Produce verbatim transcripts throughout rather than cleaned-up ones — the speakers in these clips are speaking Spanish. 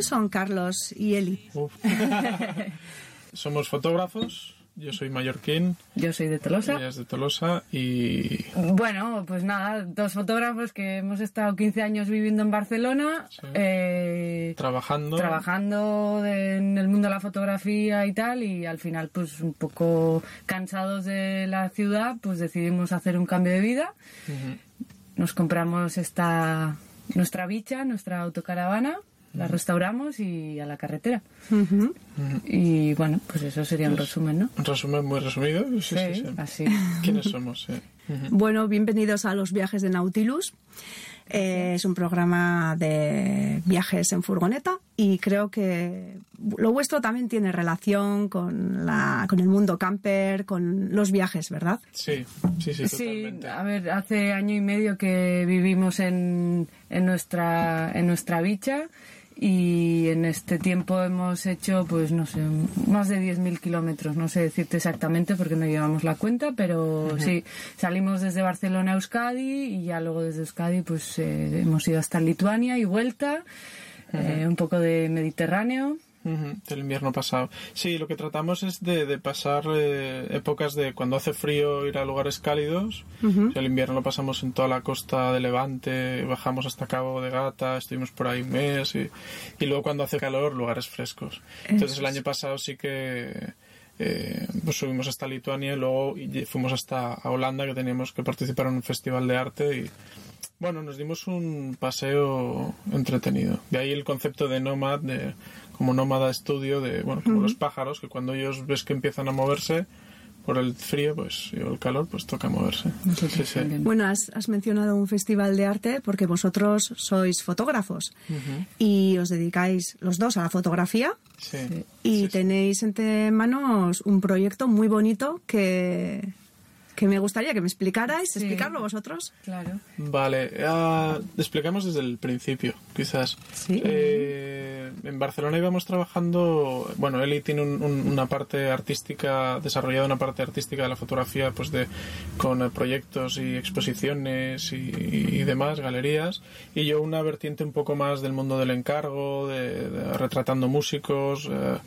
¿Quiénes son Carlos y Eli? Somos fotógrafos. Yo soy mallorquín. Yo soy de Tolosa. Ella es de Tolosa y... Bueno, pues nada, dos fotógrafos que hemos estado quince años viviendo en Barcelona. Sí. Eh, trabajando. Trabajando de, en el mundo de la fotografía y tal, y al final pues un poco cansados de la ciudad, pues decidimos hacer un cambio de vida. Uh-huh. Nos compramos esta nuestra bicha, nuestra autocaravana. La restauramos y a la carretera. Uh-huh. Uh-huh. Y bueno, pues eso sería un resumen, ¿no? Un resumen muy resumido. Sí, sí, sí, sí. Así. ¿Quiénes somos? Sí. Uh-huh. Bueno, bienvenidos a los viajes de Nautilus. Eh, es un programa de viajes en furgoneta y creo que lo vuestro también tiene relación con la con el mundo camper, con los viajes, ¿verdad? Sí, sí, sí, totalmente. Sí, a ver, hace año y medio que vivimos en, en nuestra en nuestra bicha. Y en este tiempo hemos hecho, pues no sé, más de diez mil kilómetros, no sé decirte exactamente porque no llevamos la cuenta, pero uh-huh. sí, salimos desde Barcelona a Euskadi y ya luego desde Euskadi pues eh, hemos ido hasta Lituania y vuelta, uh-huh. eh, un poco de Mediterráneo. Uh-huh, del invierno pasado. Sí, lo que tratamos es de, de pasar eh, épocas de cuando hace frío ir a lugares cálidos. Uh-huh. O sea, el invierno lo pasamos en toda la costa de Levante, bajamos hasta Cabo de Gata, estuvimos por ahí un mes y, y luego cuando hace calor lugares frescos. Entonces el año pasado sí que eh, pues subimos hasta Lituania y luego fuimos hasta Holanda, que teníamos que participar en un festival de arte y bueno, nos dimos un paseo entretenido. De ahí el concepto de nómad, de como nómada estudio, de bueno, como uh-huh. los pájaros, que cuando ellos ves que empiezan a moverse por el frío, pues o el calor, pues toca moverse. Sí, sí, sí. Bueno, has, has mencionado un festival de arte porque vosotros sois fotógrafos uh-huh. y os dedicáis los dos a la fotografía. Sí. Y sí, tenéis sí. entre manos un proyecto muy bonito que... que me gustaría que me explicarais, sí. explicarlo vosotros. Claro. Vale, uh, explicamos desde el principio, quizás. Sí. Eh, en Barcelona íbamos trabajando, bueno, Eli tiene un, un, una parte artística, desarrollada una parte artística de la fotografía, pues de con eh, proyectos y exposiciones y, y demás, galerías, y yo una vertiente un poco más del mundo del encargo, de, de retratando músicos, eh,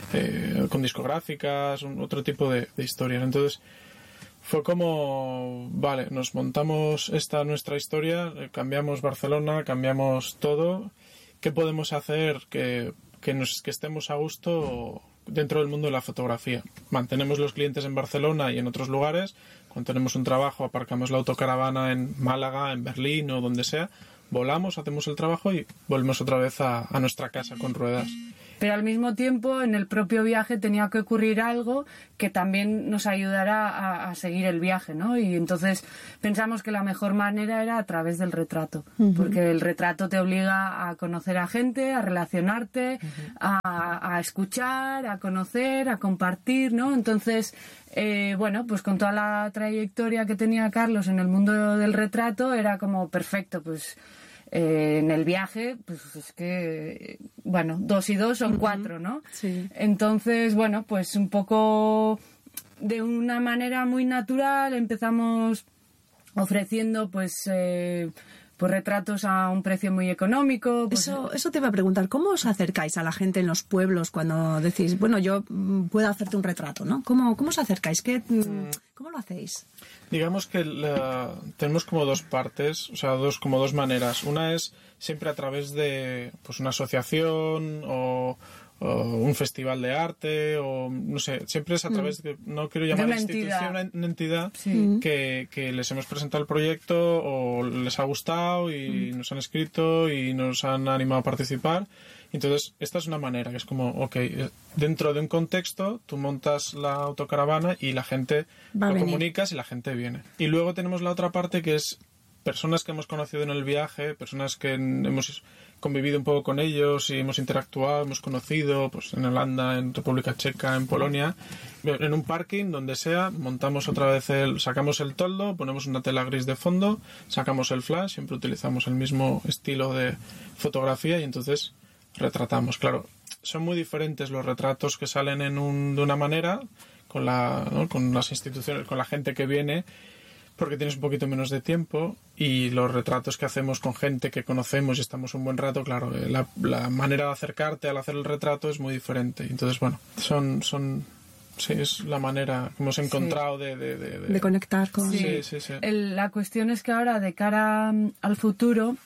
eh, con discográficas, un, otro tipo de, de historias. Entonces, fue como, vale, nos montamos esta nuestra historia, cambiamos Barcelona, cambiamos todo. ¿Qué podemos hacer que, que, nos, que estemos a gusto dentro del mundo de la fotografía? Mantenemos los clientes en Barcelona y en otros lugares. Cuando tenemos un trabajo, aparcamos la autocaravana en Málaga, en Berlín o donde sea. Volamos, hacemos el trabajo y volvemos otra vez a, a nuestra casa con ruedas. Pero al mismo tiempo, en el propio viaje tenía que ocurrir algo que también nos ayudara a, a seguir el viaje, ¿no? Y entonces pensamos que la mejor manera era a través del retrato, uh-huh. porque el retrato te obliga a conocer a gente, a relacionarte, uh-huh. a, a escuchar, a conocer, a compartir, ¿no? Entonces, eh, bueno, pues con toda la trayectoria que tenía Carlos en el mundo del retrato, era como perfecto, pues... Eh, en el viaje, pues es que, bueno, dos y dos son uh-huh. cuatro, ¿no? Sí. Entonces, bueno, pues un poco de una manera muy natural empezamos ofreciendo, pues, eh, pues retratos a un precio muy económico. Pues... Eso, eso te iba a preguntar, ¿cómo os acercáis a la gente en los pueblos cuando decís, bueno, yo puedo hacerte un retrato, ¿no? ¿Cómo, cómo os acercáis? ¿Qué, ¿Cómo lo hacéis? Digamos que la, tenemos como dos partes, o sea, dos como dos maneras. Una es siempre a través de pues una asociación o, o un festival de arte o no sé, siempre es a través de, no quiero llamar una institución, entidad, una entidad sí. que, que les hemos presentado el proyecto o les ha gustado y mm. nos han escrito y nos han animado a participar. Entonces, esta es una manera, que es como, ok, dentro de un contexto, tú montas la autocaravana y la gente Va lo comunicas y la gente viene. Y luego tenemos la otra parte que es personas que hemos conocido en el viaje, personas que hemos convivido un poco con ellos y hemos interactuado, hemos conocido, pues en Holanda, en República Checa, en Polonia, en un parking, donde sea, montamos otra vez el, sacamos el toldo, ponemos una tela gris de fondo, sacamos el flash, siempre utilizamos el mismo estilo de fotografía y entonces retratamos. Claro, son muy diferentes los retratos que salen en un, de una manera con la, ¿no? con las instituciones, con la gente que viene, porque tienes un poquito menos de tiempo, y los retratos que hacemos con gente que conocemos y estamos un buen rato, claro, la, la manera de acercarte al hacer el retrato es muy diferente. Entonces, bueno, son... son sí, es la manera que hemos encontrado sí. de, de, de, de... de conectar con... Sí, sí, sí. sí. El, la cuestión es que ahora, de cara al futuro,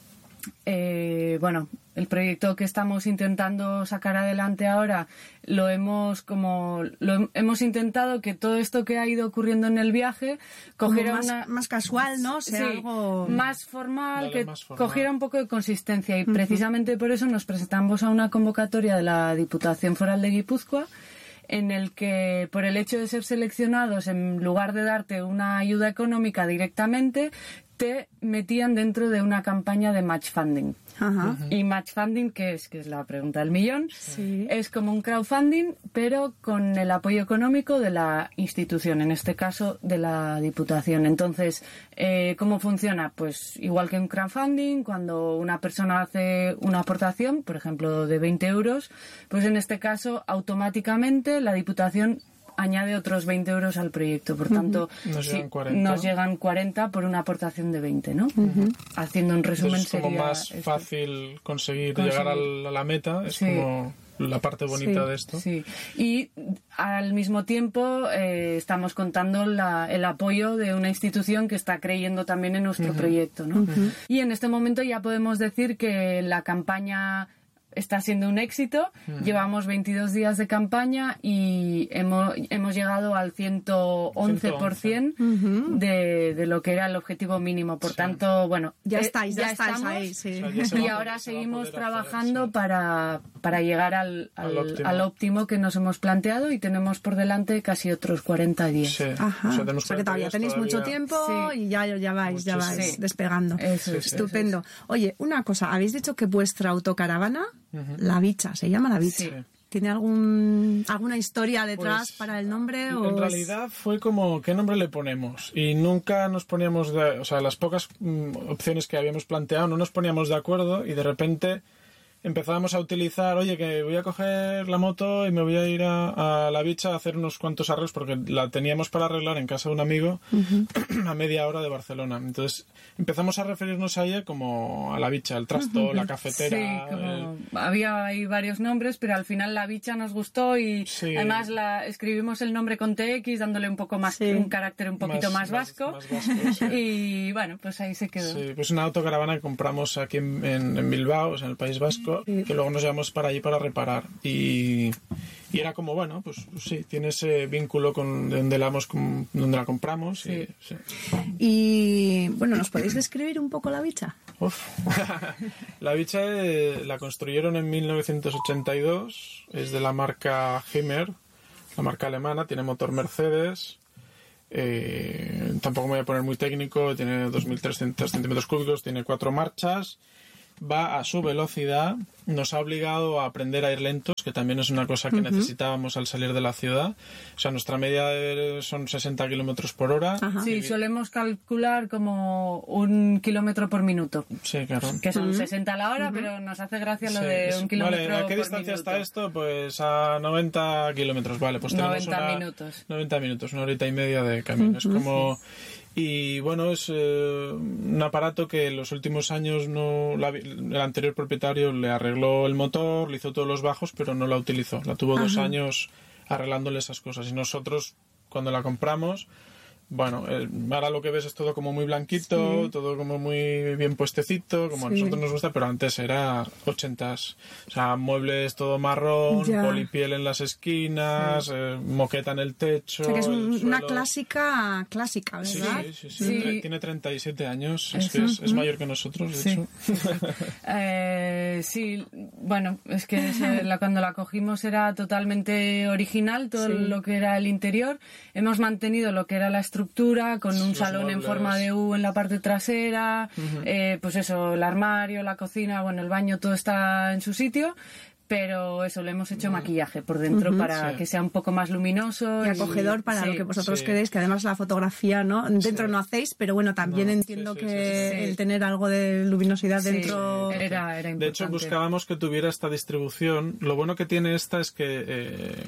eh, bueno, el proyecto que estamos intentando sacar adelante ahora, lo hemos como lo hemos intentado que todo esto que ha ido ocurriendo en el viaje cogiera más, una más casual, ¿no? O sea, sí, algo más formal, Dale, que más formal. cogiera un poco de consistencia, y uh-huh. precisamente por eso nos presentamos a una convocatoria de la Diputación Foral de Guipúzcoa, en el que, por el hecho de ser seleccionados, en lugar de darte una ayuda económica directamente, te metían dentro de una campaña de match funding. Ajá. Uh-huh. Y match funding, que es, que es la pregunta del millón, sí. es como un crowdfunding, pero con el apoyo económico de la institución, en este caso de la Diputación. Entonces, eh, ¿cómo funciona? Pues igual que un crowdfunding, cuando una persona hace una aportación, por ejemplo, de veinte euros, pues en este caso, automáticamente la Diputación añade otros veinte euros al proyecto. Por tanto, uh-huh. nos, sí, llegan cuarenta. nos llegan cuarenta por una aportación de veinte, ¿no? Uh-huh. Haciendo un resumen, entonces es como sería más esto. fácil conseguir, conseguir. llegar al, a la meta, es sí. como la parte bonita sí. de esto. Sí, y al mismo tiempo eh, estamos contando la, el apoyo de una institución que está creyendo también en nuestro uh-huh. proyecto, ¿no? Uh-huh. Y en este momento ya podemos decir que la campaña está siendo un éxito. Mm. Llevamos veintidós días de campaña y hemos, hemos llegado al ciento once por ciento uh-huh. de, de lo que era el objetivo mínimo. Por sí. tanto, bueno, ya eh, estáis, ya, ya estáis estamos, ahí. Sí. O sea, y va, ahora seguimos trabajando hacer, sí. para, para llegar al, al, al, óptimo. al óptimo que nos hemos planteado, y tenemos por delante casi otros cuarenta días. Sí. Ajá. O sea, o sea que todavía tenéis todavía... mucho tiempo sí. y ya, ya vais, ya vais sí. despegando. Eso, estupendo. Eso es. Oye, una cosa, habéis dicho que vuestra autocaravana, uh-huh. La Bicha, se llama La Bicha. Sí. ¿Tiene algún alguna historia detrás pues, para el nombre? En o realidad es... fue como, ¿qué nombre le ponemos? Y nunca nos poníamos, de, o sea, las pocas mm, opciones que habíamos planteado, no nos poníamos de acuerdo, y de repente empezábamos a utilizar, oye, que voy a coger la moto y me voy a ir a, a La Bicha a hacer unos cuantos arreglos, porque la teníamos para arreglar en casa de un amigo uh-huh. a media hora de Barcelona. Entonces empezamos a referirnos a ella como a La Bicha, el trasto, uh-huh. la cafetera. Sí, como el... había ahí varios nombres, pero al final La Bicha nos gustó, y sí. además la escribimos el nombre con T X, dándole un poco más, sí. un carácter un poquito más, más vasco. Más, más vasco sí. Y bueno, pues ahí se quedó. Sí, pues una autocaravana que compramos aquí en, en, en Bilbao, o sea, en el País Vasco, sí. que luego nos llevamos para allí para reparar. Y, y era como, bueno, pues sí, tiene ese vínculo con donde la, hemos, con, donde la compramos. Sí. Y, sí. y bueno, ¿nos podéis describir un poco La Bicha? Uf. La Bicha eh, la construyeron en mil novecientos ochenta y dos, es de la marca Himmer, la marca alemana, tiene motor Mercedes. Eh, tampoco me voy a poner muy técnico, tiene dos mil trescientos centímetros cúbicos, tiene cuatro marchas, va a su velocidad, nos ha obligado a aprender a ir lentos, que también es una cosa que uh-huh. necesitábamos al salir de la ciudad. O sea, nuestra media son sesenta kilómetros por hora. Ajá. Sí, solemos calcular como un kilómetro por minuto. Sí, claro. Que son uh-huh. sesenta a la hora, uh-huh. pero nos hace gracia lo sí. de un kilómetro por Vale, ¿a qué por distancia minuto? está esto? Pues a noventa kilómetros, vale. Pues tenemos noventa una, minutos. noventa minutos, una horita y media de camino. Uh-huh. Es como... Y bueno, es eh, un aparato que en los últimos años no la, el anterior propietario le arregló el motor, le hizo todos los bajos, pero no la utilizó. La tuvo Ajá. dos años arreglándole esas cosas. Y nosotros, cuando la compramos, bueno, eh, ahora lo que ves es todo como muy blanquito, sí. todo como muy bien puestecito, como sí. a nosotros nos gusta, pero antes era ochentas. O sea, muebles todo marrón, ya. polipiel en las esquinas, sí. eh, moqueta en el techo. O sea, que es un, una clásica clásica, ¿verdad? Sí, sí, sí. sí. sí. Tiene treinta y siete años, es, Eso. que es, es mayor que nosotros, de sí. hecho. eh, sí, bueno, es que se, la, cuando la cogimos era totalmente original, todo sí. lo que era el interior. Hemos mantenido lo que era la estructura estructura con un Los salón muebles. En forma de U en la parte trasera, uh-huh. eh, pues eso, el armario, la cocina, bueno, el baño, todo está en su sitio, pero eso, le hemos hecho uh-huh. maquillaje por dentro uh-huh. para sí. que sea un poco más luminoso y acogedor para sí. lo que vosotros sí. queréis, que además la fotografía, ¿no? Dentro sí. no hacéis, pero bueno, también no. entiendo sí, sí, que sí, sí. el tener algo de luminosidad sí. dentro era, era importante. De hecho, buscábamos que tuviera esta distribución. Lo bueno que tiene esta es que eh,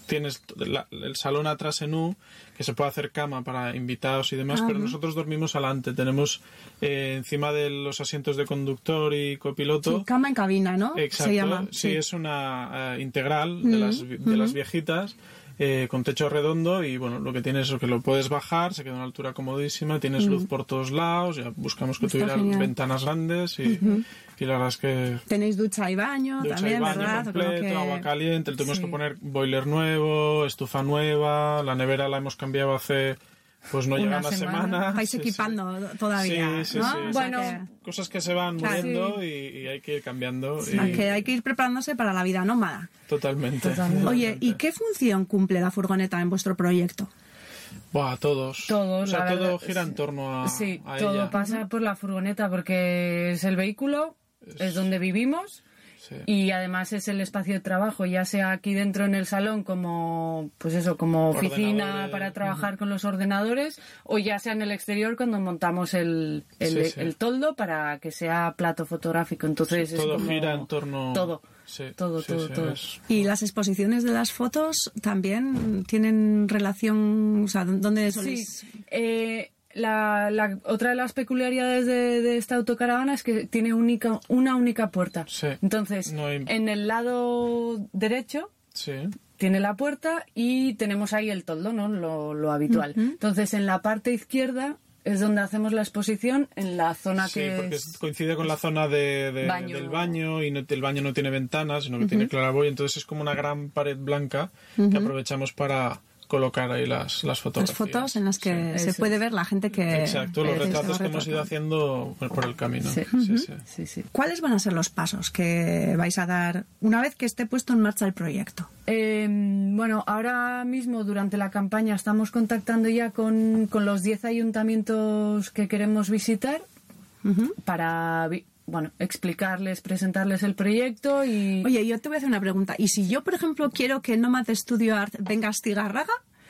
tienes la, el salón atrás en U, que se puede hacer cama para invitados y demás, uh-huh. pero nosotros dormimos adelante. Tenemos eh, encima de los asientos de conductor y copiloto... Sí, cama en cabina, ¿no? Exacto. Se llama. Sí, sí. es una uh, integral de, uh-huh. las, de uh-huh. las viejitas. Eh, con techo redondo y bueno, lo que tienes es que lo puedes bajar, se queda a una altura comodísima, tienes mm. luz por todos lados, ya buscamos que Está tuviera genial. Ventanas grandes y, uh-huh. y la verdad es que... Tenéis ducha y baño ducha también, y baño ¿verdad? completo, que... agua caliente, le tuvimos sí. que poner boiler nuevo, estufa nueva, la nevera la hemos cambiado hace... Pues no llega una semana. semana. Estáis sí, equipando sí. todavía, sí, sí, ¿no? sí, sí. Bueno, que... cosas que se van claro, muriendo sí. y, y hay que ir cambiando. Sí. Y... Que hay que ir preparándose para la vida nómada. Totalmente. Totalmente. Oye, ¿y qué función cumple la furgoneta en vuestro proyecto? Buah, todos. Todos. O sea, todo verdad, gira en torno a, sí, a todo ella. pasa por la furgoneta porque es el vehículo, es, es donde vivimos. Sí. Y además es el espacio de trabajo, ya sea aquí dentro en el salón como pues eso, como oficina para trabajar uh-huh. con los ordenadores, o ya sea en el exterior cuando montamos el, el, sí, sí. el toldo para que sea plato fotográfico. Entonces sí, es todo como... gira en torno todo. Sí, todo, sí, todo, sí, todo. Es... ¿Y las exposiciones de las fotos también tienen relación? O sea, ¿dónde soléis? Sí, eh, La, la, otra de las peculiaridades de, de esta autocaravana es que tiene única, una única puerta. Sí. Entonces, no hay... en el lado derecho sí. tiene la puerta y tenemos ahí el toldo, ¿no? Lo, lo habitual. Uh-huh. Entonces, en la parte izquierda es donde hacemos la exposición, en la zona sí, que porque es... coincide con la zona de, de, baño. del baño y no, el baño no tiene ventanas, sino que uh-huh. tiene claraboya. Entonces es como una gran pared blanca uh-huh. que aprovechamos para... colocar ahí las, las fotografías. Las fotos en las que sí. se Eso. puede ver la gente que... Exacto, los que retratos que hemos ido haciendo por el camino. Sí. Sí, sí. Sí, sí. ¿Cuáles van a ser los pasos que vais a dar una vez que esté puesto en marcha el proyecto? Eh, bueno, ahora mismo durante la campaña estamos contactando ya con, con los diez ayuntamientos que queremos visitar uh-huh. para... Vi- bueno, explicarles, presentarles el proyecto y... Oye, yo te voy a hacer una pregunta. ¿Y si yo, por ejemplo, quiero que Nomad Studio Art venga a Astigarraga?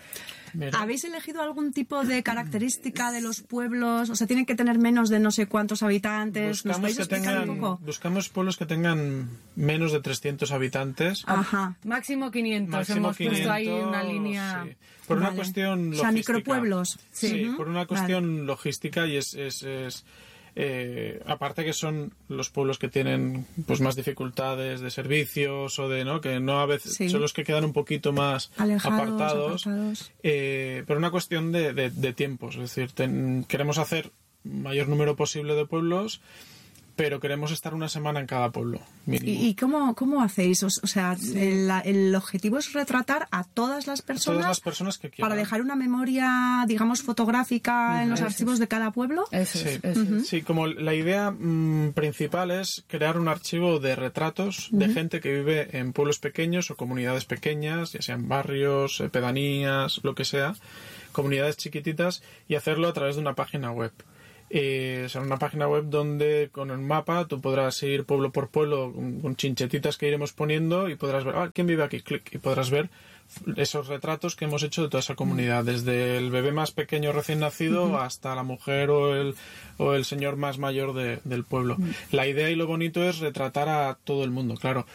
Mira. ¿Habéis elegido algún tipo de característica de los pueblos? O sea, ¿tienen que tener menos de no sé cuántos habitantes? Buscamos, ¿Nos que explicar tengan, un poco? buscamos pueblos que tengan menos de trescientos habitantes. Ajá. Máximo quinientos. Máximo Hemos quinientos, puesto ahí una línea... Sí. Por vale. una cuestión logística. O sea, micropueblos. Sí, sí uh-huh. por una cuestión vale. logística y es... es, es Eh, aparte que son los pueblos que tienen pues más dificultades de servicios o de no que no a veces sí. son los que quedan un poquito más Alejados, apartados, apartados. Eh, pero una cuestión de, de, de tiempos, es decir, ten, queremos hacer mayor número posible de pueblos, pero queremos estar una semana en cada pueblo. ¿Y, y cómo, cómo hacéis? O, o sea, sí. el, el objetivo es retratar a todas las personas, todas las personas que quieran. Para dejar una memoria, digamos, fotográfica uh-huh. en los eso archivos es. de cada pueblo. Eso sí. es, eso Uh-huh. es. Sí, como la idea mmm, principal es crear un archivo de retratos uh-huh. de gente que vive en pueblos pequeños o comunidades pequeñas, ya sean barrios, eh, pedanías, lo que sea, comunidades chiquititas, y hacerlo a través de una página web. Eh, será una página web donde con el mapa tú podrás ir pueblo por pueblo con, con chinchetitas que iremos poniendo y podrás ver, ah, ¿quién vive aquí? Clic, y podrás ver esos retratos que hemos hecho de toda esa comunidad, desde el bebé más pequeño recién nacido uh-huh. hasta la mujer o el, o el señor más mayor de, del pueblo. Uh-huh. La idea y lo bonito es retratar a todo el mundo, claro.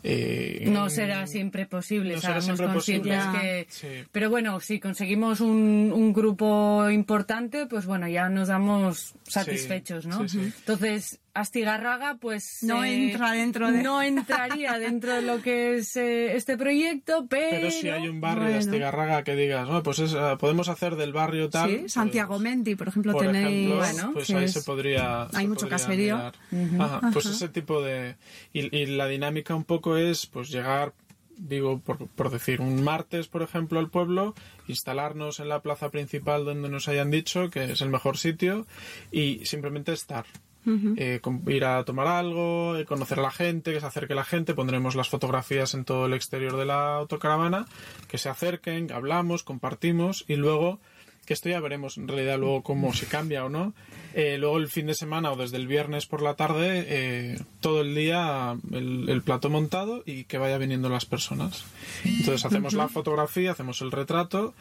Eh, no será siempre posible, no sabemos será siempre conscientes posible. que... Sí. Pero bueno, si conseguimos un, un grupo importante, pues bueno, ya nos damos satisfechos, sí, ¿no? Sí, sí. Entonces, Astigarraga, pues... No eh, entra dentro de... No entraría dentro de lo que es eh, este proyecto, pero... Pero si hay un barrio bueno. de Astigarraga que digas, no, pues es, uh, podemos hacer del barrio tal... Sí, Santiago pues, Menti, por ejemplo, por tenéis... ejemplo, bueno, pues sí ahí es... se podría... Hay se mucho podría caserío. Uh-huh. Ajá, pues Ajá. ese tipo de... Y, y la dinámica un poco es, pues llegar... digo, por, por decir, un martes, por ejemplo, al pueblo, instalarnos en la plaza principal donde nos hayan dicho que es el mejor sitio y simplemente estar. Uh-huh. Eh, ir a tomar algo, eh, conocer a la gente, que se acerque la gente, pondremos las fotografías en todo el exterior de la autocaravana, que se acerquen, hablamos, compartimos y luego... que esto ya veremos en realidad luego cómo si cambia o no. Eh, luego el fin de semana o desde el viernes por la tarde, eh, todo el día el, el plato montado y que vaya viniendo las personas. Entonces hacemos la fotografía, hacemos el retrato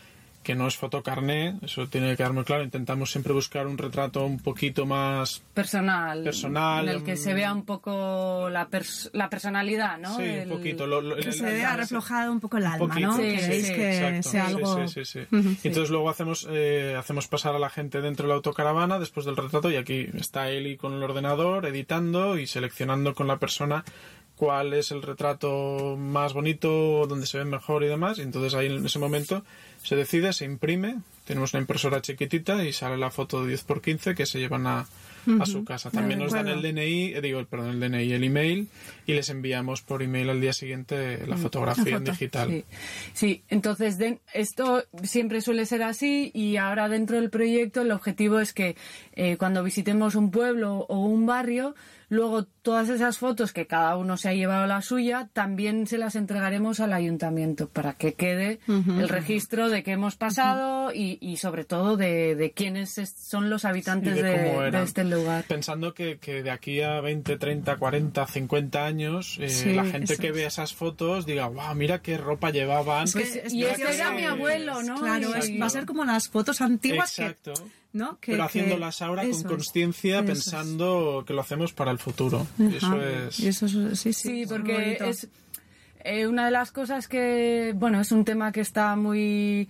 que no es fotocarné, eso tiene que quedar muy claro. Intentamos siempre buscar un retrato un poquito más personal, personal en el que se vea un poco la, pers la personalidad, ¿no? Sí, el... un poquito. Lo, lo, que el, se vea reflejado un poco el alma, poquito, ¿no? sí, Queréis sí, que exacto, sea sí, algo... Sí, sí, sí. Uh-huh. Y entonces luego hacemos, eh, hacemos pasar a la gente dentro de la autocaravana después del retrato, y aquí está Eli con el ordenador editando y seleccionando con la persona cuál es el retrato más bonito, donde se ve mejor y demás. Y entonces ahí en ese momento se decide, se imprime, tenemos una impresora chiquitita y sale la foto de diez por quince que se llevan a, uh-huh. a su casa. También de nos dan el D N I, eh, digo, perdón, el D N I, el email, y les enviamos por email al día siguiente la fotografía la en foto. digital. Sí, sí. Entonces de, esto siempre suele ser así, y ahora dentro del proyecto el objetivo es que eh, cuando visitemos un pueblo o un barrio, luego todas esas fotos que cada uno se ha llevado la suya, también se las entregaremos al ayuntamiento para que quede uh-huh. el registro de que hemos pasado uh-huh. y, y sobre todo de, de quiénes son los habitantes de, de, de este lugar. Pensando que, que de aquí a veinte, treinta, cuarenta, cincuenta años, eh, sí, la gente que es. vea esas fotos diga, wow, mira qué ropa llevaban. Es que, es, y ese era mi abuelo, ¿no? Claro, es, va a ser como las fotos antiguas. Exacto. Que... ¿no? Que, pero haciéndolas que... ahora eso con consciencia, es. pensando es. que lo hacemos para el futuro. Ajá. Y eso es... Y eso es sí, sí, sí, es porque es eh, una de las cosas que, bueno, es un tema que está muy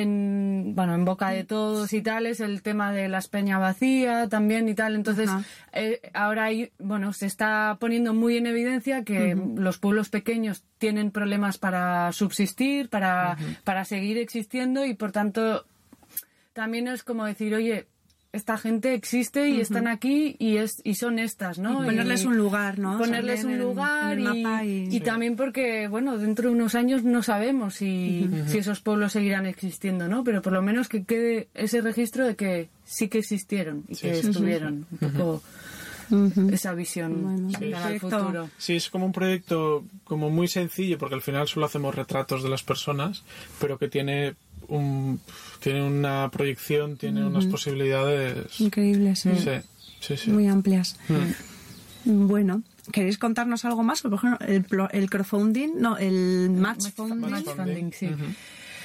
en, bueno, en boca de todos y tal, es el tema de la Espeña vacía también y tal. Entonces, eh, ahora hay, bueno, se está poniendo muy en evidencia que uh-huh. los pueblos pequeños tienen problemas para subsistir, para, uh-huh. para seguir existiendo, y por tanto también es como decir, oye, esta gente existe y uh-huh. están aquí y es y son estas, ¿no? Y ponerles y un lugar, ¿no? Ponerles un lugar en, en y, mapa y... y sí. también porque, bueno, dentro de unos años no sabemos si, uh-huh. si esos pueblos seguirán existiendo, ¿no? Pero por lo menos que quede ese registro de que sí que existieron y sí, que sí, estuvieron. Sí, sí. Un poco uh-huh. esa visión bueno, sí. para el futuro. Sí, es como un proyecto como muy sencillo, porque al final solo hacemos retratos de las personas, pero que tiene un tiene una proyección, tiene uh-huh. unas posibilidades increíbles, sí. Sí, sí, sí. Muy amplias. Uh-huh. Bueno, ¿queréis contarnos algo más? Por ejemplo, el, el crowdfunding, no, el match funding. Match funding, sí. Uh-huh.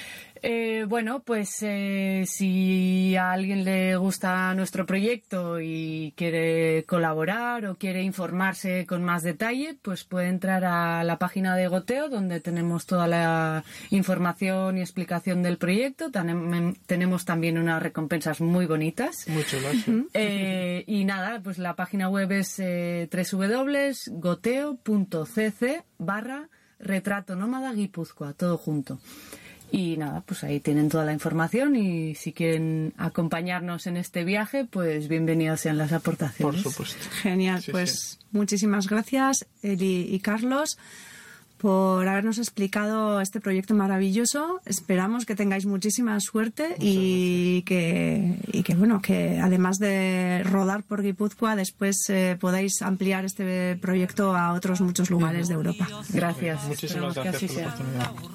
Eh, bueno, pues eh, si a alguien le gusta nuestro proyecto y quiere colaborar o quiere informarse con más detalle, pues puede entrar a la página de Goteo, donde tenemos toda la información y explicación del proyecto. Tanem- tenemos también unas recompensas muy bonitas. Muy chulas. ¿Sí? Eh, y nada, pues la página web es eh, doble u doble u doble u punto goteo punto c c barra retrato nómada Guipúzcoa, todo junto. Y nada, pues ahí tienen toda la información, y si quieren acompañarnos en este viaje, pues bienvenidos sean las aportaciones. Por supuesto. Genial, sí, pues sí. Muchísimas gracias, Eli y Carlos, por habernos explicado este proyecto maravilloso. Esperamos que tengáis muchísima suerte y que, y que, bueno, que además de rodar por Guipúzcoa, después eh, podáis ampliar este proyecto a otros muchos lugares de Europa. Gracias. Muchísimas gracias por la oportunidad.